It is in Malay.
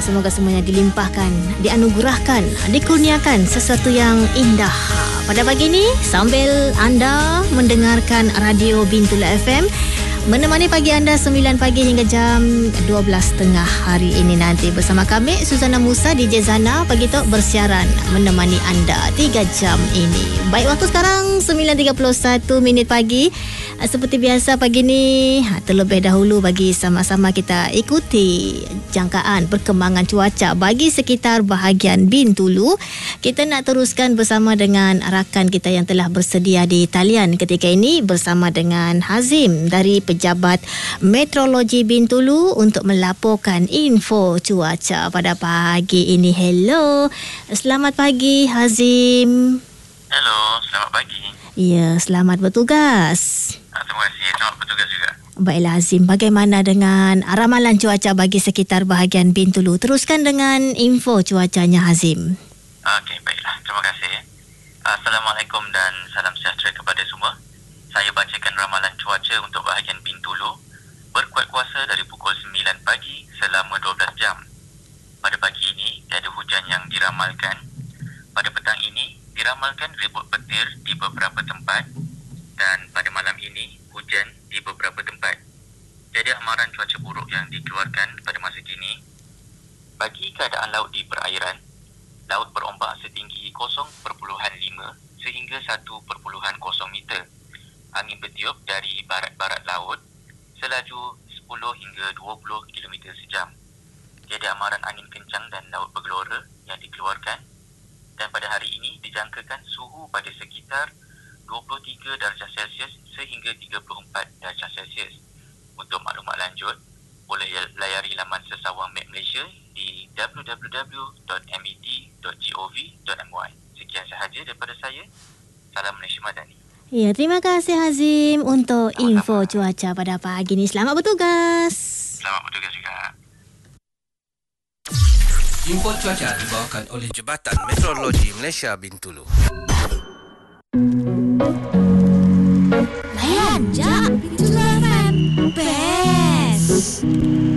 Semoga semuanya dilimpahkan, dianugerahkan, dikurniakan sesuatu yang indah. Pada pagi ini, sambil anda mendengarkan Radio Bintulu FM, menemani pagi anda 9 pagi hingga jam 12.30 hari ini nanti bersama kami Suzana Musa, DJ Zana Pagi Tok bersiaran menemani anda 3 jam ini. Baik, waktu sekarang 9.31 pagi. Seperti biasa pagi ni, terlebih dahulu bagi sama-sama kita ikuti jangkaan perkembangan cuaca bagi sekitar bahagian Bintulu. Kita nak teruskan bersama dengan rakan kita yang telah bersedia di talian ketika ini bersama dengan Hazim dari Pejabat Meteorologi Bintulu untuk melaporkan info cuaca pada pagi ini. Hello, selamat pagi Hazim. Hello, selamat pagi. Ya, selamat bertugas. Terima kasih, selamat bertugas juga. Baiklah Hazim, bagaimana dengan ramalan cuaca bagi sekitar bahagian Bintulu? Teruskan dengan info cuacanya Hazim. Okey, baiklah. Terima kasih. Assalamualaikum dan salam sejahtera kepada semua. Saya bacakan ramalan cuaca untuk bahagian Bintulu berkuat kuasa dari pukul 9 pagi selama 12 jam. Pada pagi ini, tiada hujan yang diramalkan. Pada petang ini, diramalkan ribut petir di beberapa tempat dan pada malam ini, hujan di beberapa tempat. Tiada amaran cuaca buruk yang dikeluarkan pada masa kini. Bagi keadaan laut di perairan, laut berombak setinggi 0.5 sehingga 1.0 meter. Angin bertiup dari barat-barat laut selaju 10 hingga 20 km sejam. Tiada amaran angin kencang dan laut bergelora yang dikeluarkan. Dan pada hari ini dijangkakan suhu pada sekitar 23 darjah Celsius sehingga 34 darjah Celsius. Untuk maklumat lanjut, boleh layari laman Sesawang Met Malaysia di www.met.gov.my. Sekian sahaja daripada saya. Salam Malaysia Madani. Ya, terima kasih Hazim untuk info cuaca pada pagi ini. Selamat bertugas. Selamat bertugas juga. Info cuaca dibawakan oleh Jabatan Meteorologi Malaysia Bintulu.